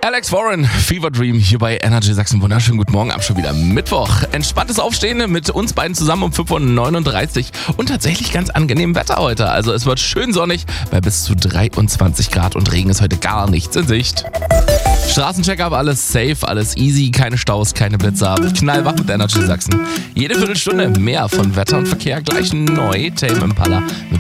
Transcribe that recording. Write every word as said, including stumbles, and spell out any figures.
Alex Warren, Fever Dream hier bei Energy Sachsen. Wunderschönen guten Morgen, ab schon wieder Mittwoch. Entspanntes Aufstehen mit uns beiden zusammen um fünf Uhr neununddreißig und tatsächlich ganz angenehmem Wetter heute. Also es wird schön sonnig bei bis zu dreiundzwanzig Grad und Regen ist heute gar nichts in Sicht. Straßencheck-up, alles safe, alles easy, keine Staus, keine Blitzer. Knallwach mit Energy Sachsen. Jede Viertelstunde mehr von Wetter und Verkehr, gleich neu. Tame Impala mit